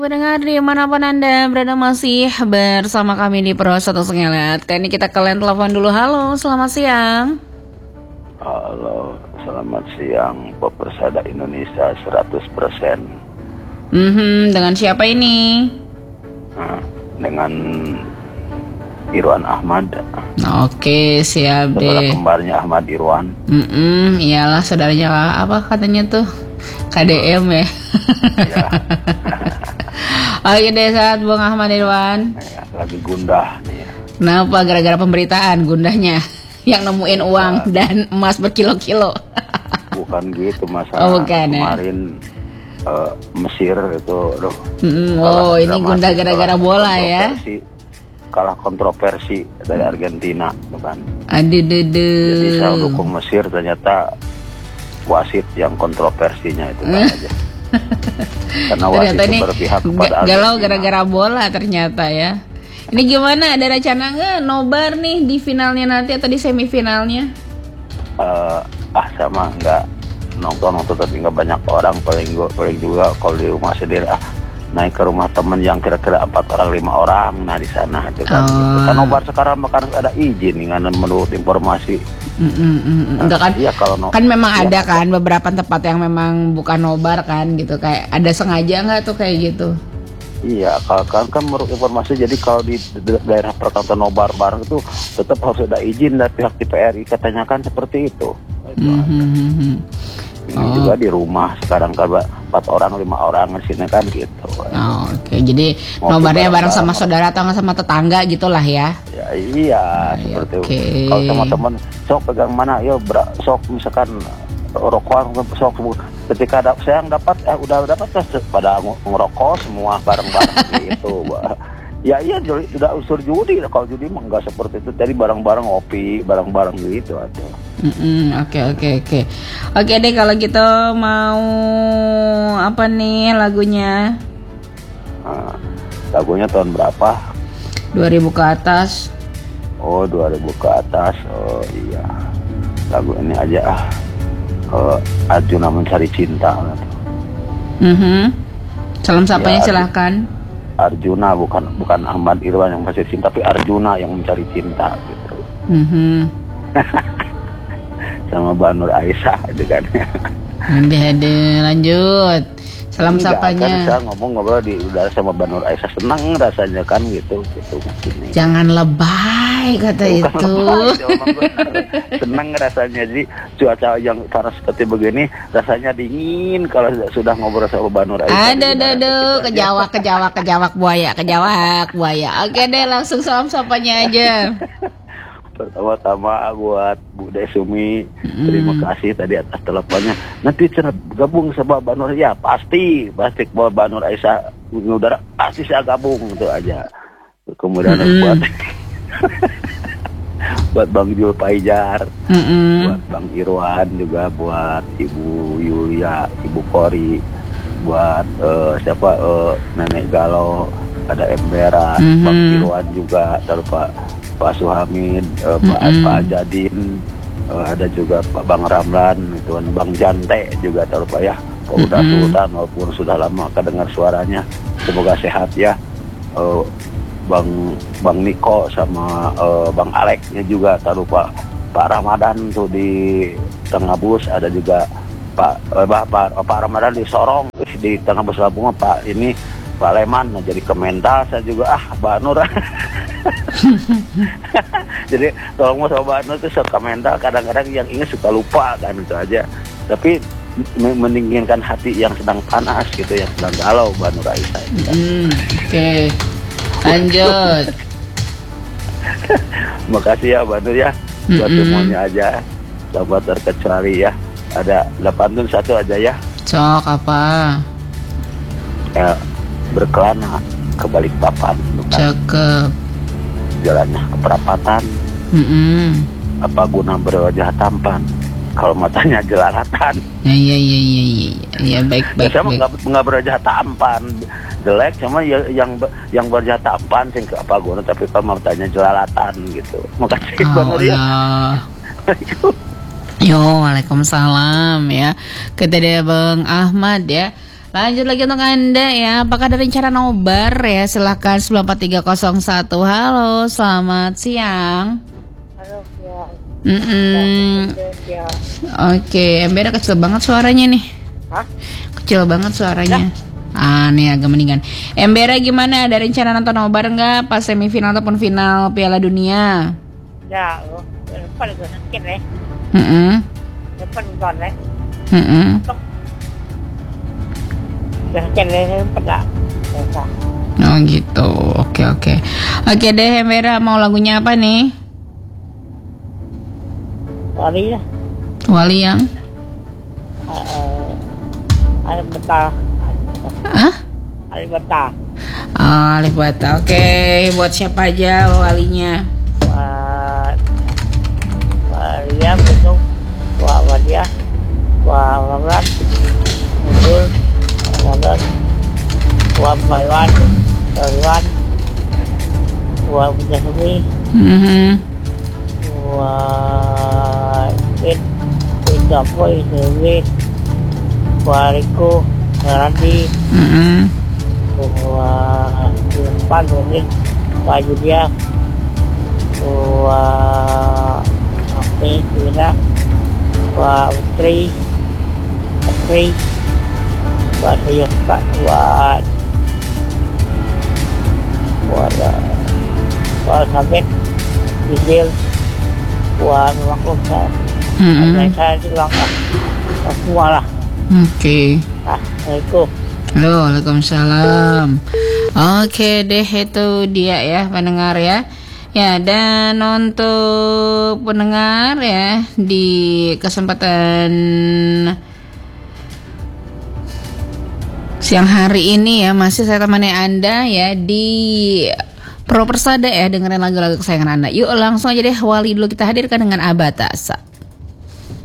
Pendengar dimanapun Anda berada masih bersama kami di Pro 1 Sengelet. Kali ini kita ke line telepon dulu. Halo, selamat siang. Halo, selamat siang Pepersada Indonesia 100%. Dengan siapa ini? Dengan Irwan Ahmad. Oke, siap Saudara deh. kembarnya Ahmad Irwan. Iyalah saudaranya apa katanya tuh? KDM ya. Ya, Oke deh, saat Bung Ahmad Irwan. lagi gundah nih. Kenapa? Gara-gara pemberitaan gundahnya yang nemuin uang dan emas berkilo-kilo. Bukan gitu masalah. Oh, bukan, ya? Kemarin Mesir itu, Ini gundah gara-gara bola ya. Kalah kontroversi dari Argentina, bukan? Aduh. Jadi saya dukung Mesir, ternyata wasit yang kontroversinya itu aja. Karena wasit Ternyata itu ini berpihak kepada galau Argentina. gara-gara bola ternyata ya. Ini gimana? Ada rencana nggak nobar nih di finalnya nanti atau di semifinalnya? Sama nggak nonton tapi nggak banyak orang, paling juga kalau di rumah sendiri naik ke rumah temen yang kira-kira 4 orang 5 orang, nah di sana itu kan. Kan nobar sekarang makan ada izin nih kan, menurut informasi. Enggak kan? Iya, kalau kan memang ada kan beberapa tempat yang memang bukan nobar kan gitu, kayak ada sengaja nggak tuh kayak gitu? Iya, kan menurut informasi, jadi kalau di daerah perkantoran nobar bareng itu tetap harus ada izin dari pihak TPRI, katanya kan seperti itu. Ini juga di rumah sekarang kan 4 orang 5 orang di sini kan gitu. Oke, jadi nobarnya bareng sama saudara atau nggak sama tetangga gitulah ya? Ya, iya, seperti itu. Kalau sama teman, sok pegang mana, sok misalkan rokokan, sok ketika saya yang dapat, udah dapat pada ngerokok semua bareng-bareng gitu. Ya iya, tidak unsur judi. Kalau judi mah nggak seperti itu. Jadi bareng-bareng ngopi, bareng-bareng gitu aja. Oke deh, kalau gitu mau apa nih lagunya? Lagunya tahun berapa? 2000 ke atas. Oh, 2000 ke atas. Oh iya, lagu ini aja Arjuna Mencari Cinta. Salam sapanya silahkan. Arjuna, bukan Ahmad Irwan yang mencari cinta, tapi Arjuna yang mencari cinta gitu. Sama Mbak Nur Aisyah itu kan. Aduh, lanjut. Salam sapanya. Kan saya ngobrol di udara sama Mbak Nur Aisyah, senang rasanya kan gitu maksudnya. Jangan lebay kata itu. Senang rasanya, jadi cuaca yang panas seperti begini rasanya dingin kalau sudah ngobrol sama Mbak Nur Aisyah. Aduh, kejawak buaya. Oke deh, langsung salam sapanya aja. Pertama-tama buat Bu Desumi, terima kasih tadi atas teleponnya. Nanti gabung sama Mbak Nur, ya pasti Mbak Nur Aisyah udara pasti saya gabung itu aja. Kemudian buat Bang Jul Paijar, buat Bang Irwan juga, buat Ibu Yulia, Ibu Kori, buat Nenek Galau, ada Embera, Bang Irwan juga, terus Pak Suhamin, Pak Jadin, ada juga Pak Bang Ramlan, Bang Jante juga terus ya. Kalau udah sultan walaupun sudah lama kedengar suaranya, semoga sehat ya. Bang Niko sama Bang Aleknya juga, taruh Pak Ramadan tuh di Tengah Bus, ada juga Pak Ramadan di Sorong, di Tengah Bus Lampung Pak Leman, jadi Kemental saya juga Mbak Nur. Jadi tolong sama Mbak Nur itu suka mental, kadang-kadang yang ingat suka lupa kan, itu aja. Tapi mendinginkan hati yang sedang panas gitu, yang sedang galau, Mbak Nur Aisyah. Oke. Lanjut. Makasih ya Mbak Nur ya, buat semuanya aja, sahabat terkecuali ya. Ada 8 satu aja ya. Cok apa? Berkelana ke Balikpapan, Cakep. Jalannya ke perapatan. Apa guna berwajah tampan kalau matanya jelalatan? Iya, baik. Saya nggak berwajah tampan, jelek, sama yang berwajah tampan sih apa guna, tapi kalau matanya jelalatan gitu. Makasih banget ya. Waalaikumsalam ya. Kita ada Bang Ahmad ya. Lanjut lagi untuk Anda ya. Apakah ada rencana nobar ya? Silahkan 94301. Halo, selamat siang. Halo, ya. Oke, Embera kecil banget suaranya nih. Hah? Kecil banget suaranya. Nih agak mendingan. Embera gimana? Ada rencana nonton nobar nggak pas semifinal ataupun final Piala Dunia? Ya, depan itu sakit deh. Depan nonton deh. Sakit deh, pedak. Oh gitu. Oke. Oke deh, Embera mau lagunya apa nih? Sorry lah. Wali yang? Alif Bata. Hah? Alif Bata. Alif Bata. Oke, buat siapa aja walinya? Buat Maria Besok. Buat Maria. Buat Ramlan. Mudul. Ramlan. Buat Baywan. Baywan. Buat Bujasumi. Buat Boy, Dewi, buat Riko, Randi, buat Irfan, mungkin buat Julia, buat Api, Wina, buat Putri, buat Yoska, buat Sabit, Bidil, buat Maklum saya bilang semua lah. Oke. Assalamualaikum. Halo, waalaikumsalam. Oke deh, itu dia ya pendengar ya. Ya, dan untuk pendengar ya di kesempatan siang hari ini ya masih saya temani Anda ya di Pro Persada ya, dengerin lagu-lagu kesayangan Anda. Yuk langsung aja deh, Wali dulu kita hadirkan dengan Abatasa.